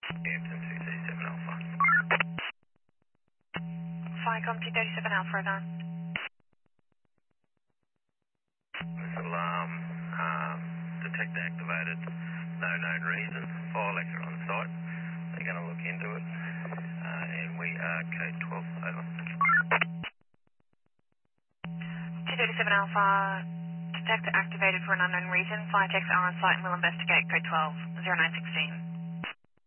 Hampton 237 Alpha. Firecom 237 Alpha, over. This alarm, detector activated, no known reason. Fire lecturer on site. They're going to look into it. And we are code 12, over. 237 Alpha, detector activated for an unknown reason. Fire techs are on site and will investigate code 12, 0916.